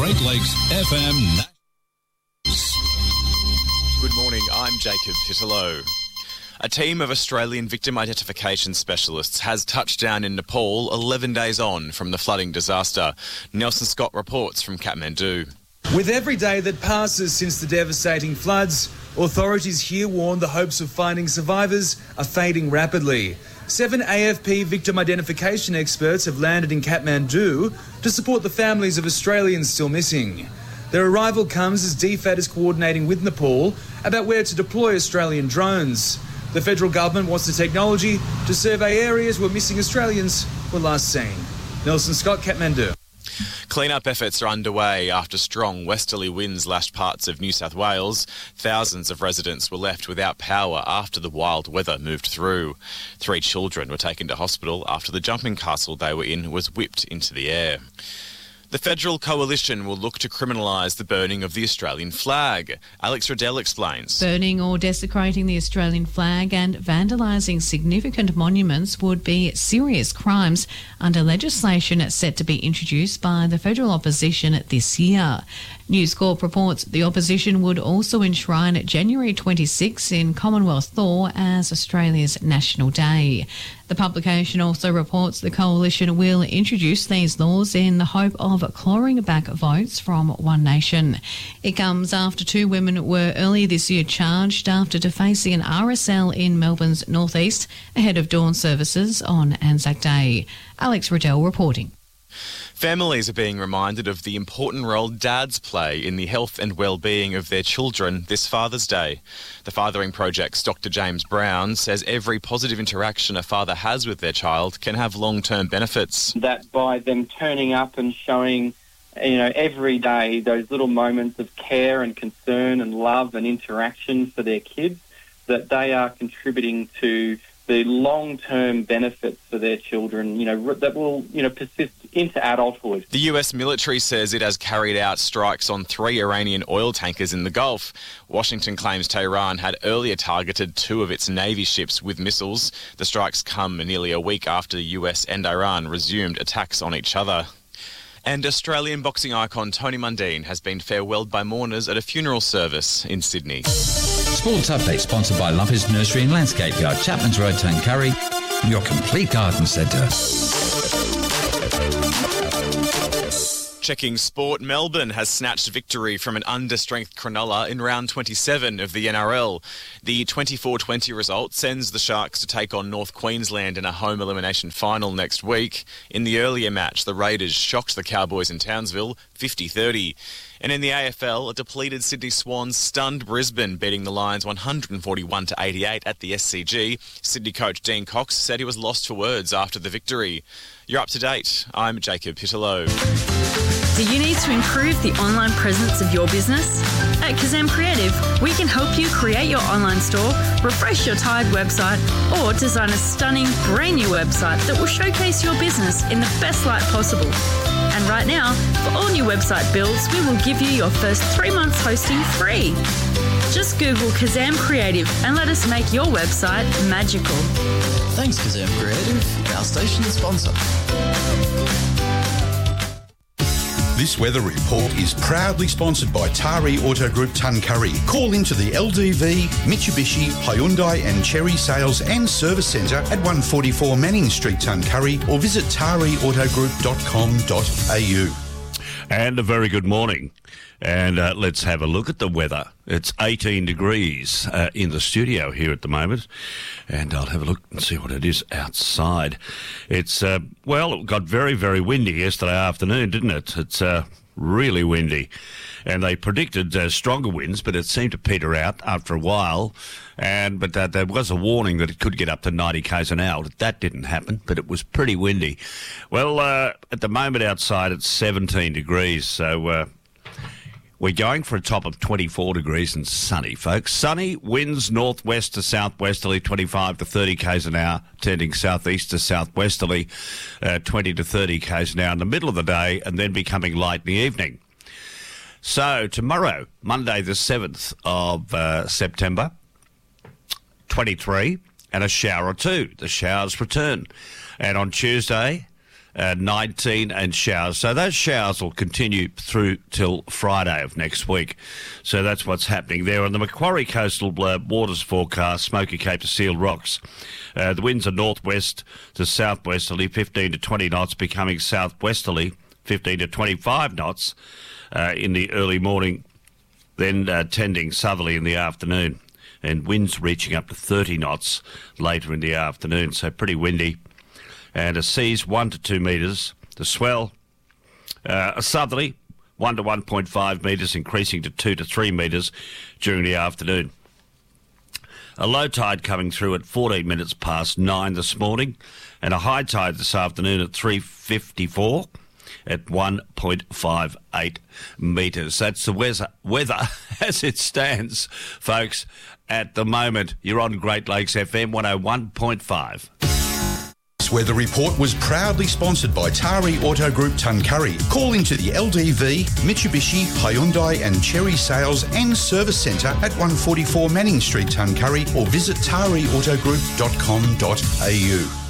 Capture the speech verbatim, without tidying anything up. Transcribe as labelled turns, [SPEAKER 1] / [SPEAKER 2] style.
[SPEAKER 1] Great Lakes F M.
[SPEAKER 2] Good morning, I'm Jacob Pitalow. A team of Australian victim identification specialists has touched down in Nepal eleven days on from the flooding disaster. Nelson Scott reports from Kathmandu.
[SPEAKER 3] With every day that passes since the devastating floods, authorities here warn the hopes of finding survivors are fading rapidly. Seven A F P victim identification experts have landed in Kathmandu to support the families of Australians still missing. Their arrival comes as D FAT is coordinating with Nepal about where to deploy Australian drones. The federal government wants the technology to survey areas where missing Australians were last seen. Nelson Scott, Kathmandu.
[SPEAKER 2] Clean-up efforts are underway after strong westerly winds lashed parts of New South Wales. Thousands of residents were left without power after the wild weather moved through. Three children were taken to hospital after the jumping castle they were in was whipped into the air. The Federal Coalition will look to criminalise the burning of the Australian flag. Alex Riddell explains.
[SPEAKER 4] Burning or desecrating the Australian flag and vandalising significant monuments would be serious crimes under legislation set to be introduced by the federal opposition this year. News Corp reports the opposition would also enshrine January twenty-sixth in Commonwealth law as Australia's National Day. The publication also reports the coalition will introduce these laws in the hope of clawing back votes from One Nation. It comes after two women were earlier this year charged after defacing an R S L in Melbourne's northeast ahead of dawn services on Anzac Day. Alex Riddell reporting.
[SPEAKER 2] Families are being reminded of the important role dads play in the health and well-being of their children this Father's Day. The Fathering Project's Doctor James Brown says every positive interaction a father has with their child can have long-term benefits.
[SPEAKER 5] That by them turning up and showing, you know, every day those little moments of care and concern and love and interaction for their kids, that they are contributing to the long-term benefits for their children, you know, that will, you know, persist into adulthood.
[SPEAKER 2] The U S military says it has carried out strikes on three Iranian oil tankers in the Gulf. Washington claims Tehran had earlier targeted two of its Navy ships with missiles. The strikes come nearly a week after the U S and Iran resumed attacks on each other. And Australian boxing icon Tony Mundine has been farewelled by mourners at a funeral service in Sydney.
[SPEAKER 6] Sports Update sponsored by Lumpy's Nursery and Landscape Yard, Chapman's Road, Tuncurry, your complete garden centre.
[SPEAKER 2] Checking sport, Melbourne has snatched victory from an understrength Cronulla in round twenty-seven of the N R L. The twenty-four twenty result sends the Sharks to take on North Queensland in a home elimination final next week. In the earlier match, the Raiders shocked the Cowboys in Townsville fifty thirty. And in the A F L, a depleted Sydney Swans stunned Brisbane, beating the Lions one forty-one to eighty-eight at the S C G. Sydney coach Dean Cox said he was lost for words after the victory. You're up to date. I'm Jacob Pitalow.
[SPEAKER 7] Do you need to improve the online presence of your business? At Kazam Creative, we can help you create your online store, refresh your tired website, or design a stunning brand new website that will showcase your business in the best light possible. And right now, for all new website builds, we will give you your first three months hosting free. Just Google Kazam Creative and let us make your website magical.
[SPEAKER 8] Thanks, Kazam Creative, our station sponsor.
[SPEAKER 9] This weather report is proudly sponsored by Tari Auto Group Tuncurry. Call into the L D V, Mitsubishi, Hyundai and Chery Sales and Service Centre at one forty-four Manning Street, Tuncurry, or visit tari auto group dot com dot a u.
[SPEAKER 10] And a very good morning. And uh, let's have a look at the weather. It's eighteen degrees uh, in the studio here at the moment. And I'll have a look and see what it is outside. It's, uh, well, it got very, very windy yesterday afternoon, didn't it? It's uh, really windy. And they predicted uh, stronger winds, but it seemed to peter out after a while. And But uh, there was a warning that it could get up to ninety k's an hour. That didn't happen, but it was pretty windy. Well, uh, at the moment outside it's seventeen degrees, so... Uh, We're going for a top of twenty-four degrees and sunny, folks. Sunny, winds northwest to southwesterly, twenty-five to thirty k's an hour, turning southeast to southwesterly, uh, twenty to thirty k's an hour in the middle of the day, and then becoming light in the evening. So tomorrow, Monday the seventh of uh, September, twenty-three, and a shower or two. The showers return. And on Tuesday, Uh, nineteen and showers. So those showers will continue through till Friday of next week. So that's what's happening there. On the Macquarie Coastal uh, Waters forecast, Smoky Cape to Seal Rocks. Uh, the winds are northwest to southwesterly, fifteen to twenty knots, becoming southwesterly, fifteen to twenty-five knots uh, in the early morning, then uh, tending southerly in the afternoon, and winds reaching up to thirty knots later in the afternoon. So pretty windy. And a seas one to two metres. The swell, uh, a southerly one to one point five metres, increasing to two to three metres during the afternoon. A low tide coming through at fourteen minutes past nine this morning, and a high tide this afternoon at three fifty-four at one point five eight metres. That's the weather, weather as it stands, folks, at the moment. You're on Great Lakes F M one oh one point five.
[SPEAKER 9] This weather report was proudly sponsored by Tari Auto Group Tuncurry. Call into the L D V, Mitsubishi, Hyundai and Cherry Sales and Service Centre at one forty-four Manning Street, Tuncurry, or visit tari auto group dot com dot a u.